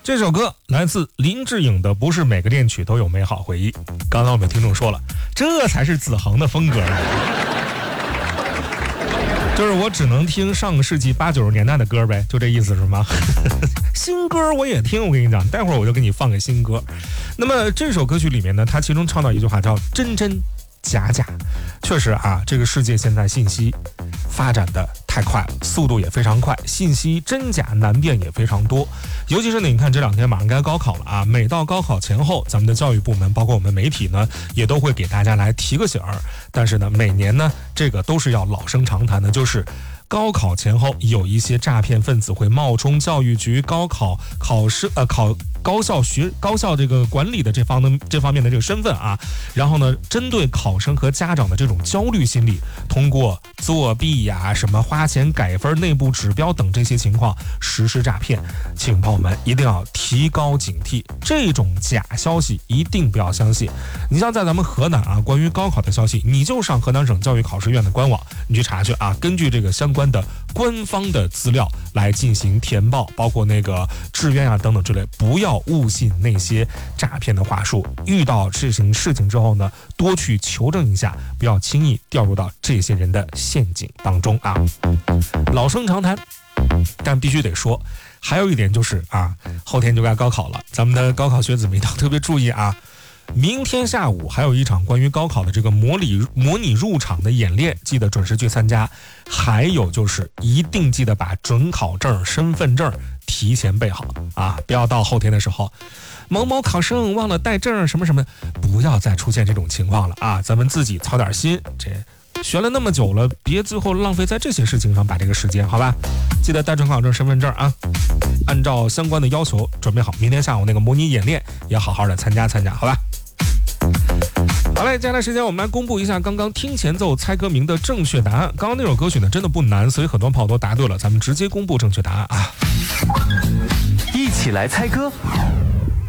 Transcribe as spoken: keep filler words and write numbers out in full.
这首歌来自林志颖的《不是每个恋曲都有美好回忆》。刚才我们听众说了，这才是子恒的风格啊，就是我只能听上个世纪八九十年代的歌呗，就这意思是吗？新歌我也听，我跟你讲，待会儿我就给你放个新歌。那么这首歌曲里面呢，它其中唱到一句话叫真真假假。确实啊，这个世界现在信息发展的太快了，速度也非常快，信息真假难辨也非常多。尤其是呢，你看这两天马上该高考了啊，每到高考前后，咱们的教育部门包括我们媒体呢，也都会给大家来提个醒儿。但是呢，每年呢，这个都是要老生常谈的，就是高考前后有一些诈骗分子会冒充教育局高考考试呃考高校学高校这个管理的这方的这方面的这个身份啊，然后呢，针对考生和家长的这种焦虑心理，通过作弊呀、什么花钱改分、内部指标等这些情况实施诈骗，请朋友们一定要提高警惕，这种假消息一定不要相信。你像在咱们河南啊，关于高考的消息，你就上河南省教育考试院的官网，你去查去啊，根据这个相关的官方的资料来进行填报，包括那个志愿啊等等之类，不要误信那些诈骗的话术。遇到事情事情之后呢，多去求证一下，不要轻易掉入到这些人的陷阱当中啊。老生常谈，但必须得说，还有一点就是啊，后天就该高考了，咱们的高考学子们一定要特别注意啊。明天下午还有一场关于高考的这个模拟模拟入场的演练，记得准时去参加。还有就是一定记得把准考证、身份证提前备好啊，不要到后天的时候，某某考生忘了带证什么什么，不要再出现这种情况了啊！咱们自己操点心，这学了那么久了，别最后浪费在这些事情上，把这个时间好吧？记得带准考证、身份证啊，按照相关的要求准备好，明天下午那个模拟演练也好好的参加参加，好吧？好嘞，接下来时间我们来公布一下刚刚听前奏猜歌名的正确答案。刚刚那首歌曲呢真的不难，所以很多朋友都答对了，咱们直接公布正确答案啊！ 一起来猜歌。